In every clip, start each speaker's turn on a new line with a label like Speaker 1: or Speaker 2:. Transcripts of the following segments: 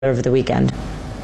Speaker 1: over the weekend.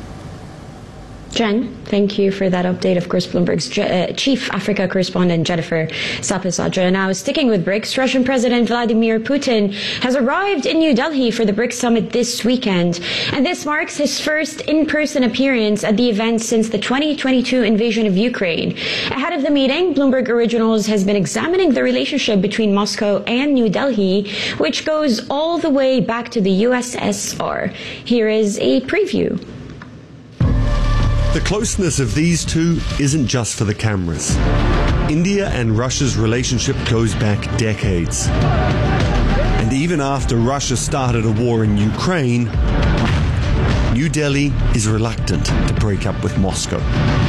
Speaker 2: Jen, thank you for that update. Of course, Bloomberg's chief Africa correspondent, Jennifer Sapisadra. Now, sticking with BRICS, Russian President Vladimir Putin has arrived in New Delhi for the BRICS summit this weekend. And this marks his first in-person appearance at the event since the 2022 invasion of Ukraine. Ahead of the meeting, Bloomberg Originals has been examining the relationship between Moscow and New Delhi, which goes all the way back to the USSR. Here is a preview.
Speaker 3: The closeness of these two isn't just for the cameras. India and Russia's relationship goes back decades. And even after Russia started a war in Ukraine, New Delhi is reluctant to break up with Moscow.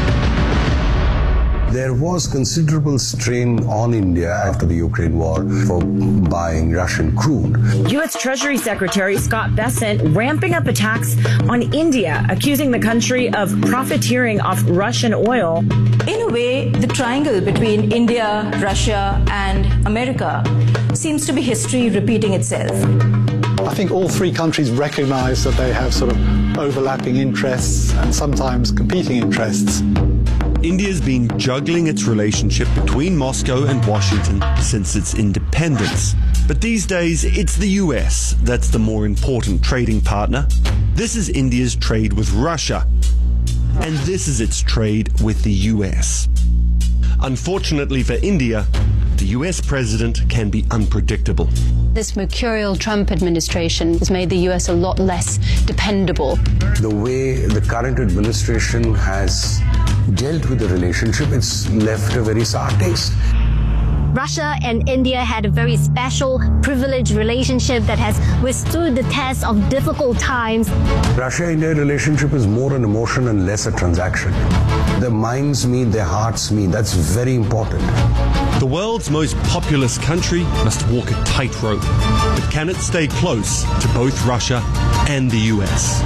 Speaker 4: There was considerable strain on India after the Ukraine war for buying Russian crude.
Speaker 5: U.S. Treasury Secretary Scott Bessent ramping up attacks on India, accusing the country of profiteering off Russian oil.
Speaker 6: In a way, the triangle between India, Russia, and America seems to be history repeating itself.
Speaker 7: I think all three countries recognize that they have sort of overlapping interests and sometimes competing interests.
Speaker 3: India's been juggling its relationship between Moscow and Washington since its independence. But these days, it's the US that's the more important trading partner. This is India's trade with Russia. And this is its trade with the US. Unfortunately for India, the US president can be unpredictable.
Speaker 8: This mercurial Trump administration has made the US a lot less dependable.
Speaker 4: The way the current administration has dealt with the relationship, it's left a very sour taste.
Speaker 9: Russia and India had a very special, privileged relationship that has withstood the test of difficult times.
Speaker 4: Russia-India relationship is more an emotion and less a transaction. Their minds meet, their hearts meet. That's very important.
Speaker 3: The world's most populous country must walk a tightrope. But can it stay close to both Russia and the US?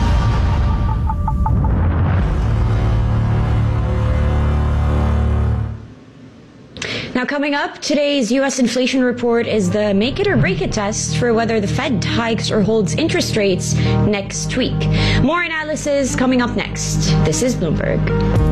Speaker 2: Now, coming up, today's U.S. inflation report is the make it or break it test for whether the Fed hikes or holds interest rates next week. More analysis coming up next. This is Bloomberg.